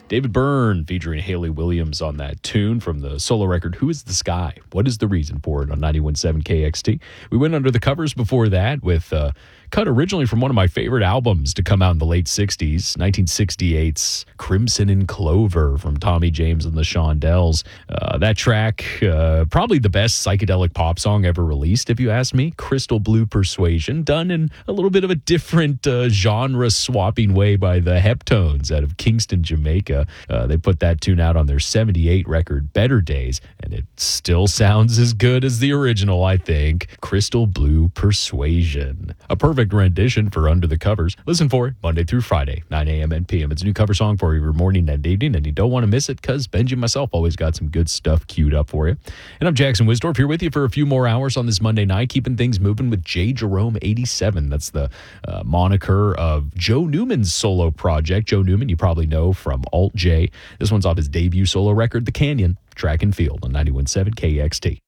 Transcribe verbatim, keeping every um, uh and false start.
David Byrne featuring Haley Williams on that tune from the solo record Who Is the Sky? What is the reason for it on ninety-one point seven K X T? We went under the covers before that with uh, cut originally from one of my favorite albums to come out in the late sixties, nineteen sixty-eight's Crimson and Clover from Tommy James and the Shondells. Uh, that track, uh, probably the best psychedelic pop song ever released, if you ask me. Crystal Blue Persuasion, done in a little bit of a different uh, genre-swapping way by the Heptones out of Kingston, Jamaica. Uh, they put that tune out on their seventy-eight record, Better Days, and it still sounds as good as the original, I think. Crystal Blue Persuasion. A perfect rendition for Under the Covers. Listen for it Monday through Friday, nine a.m. and p m. It's a new cover song for your morning and evening, and you don't want to miss it because Benji and myself always got some good stuff queued up for you. And I'm Jackson Wisdorf here with you for a few more hours on this Monday night, keeping things moving with J. Jerome eighty-seven. That's the uh, moniker of Joe Newman's solo project. Joe Newman, you probably know from Alt J. This one's off his debut solo record, The Canyon, Track and Field on ninety-one point seven K X T.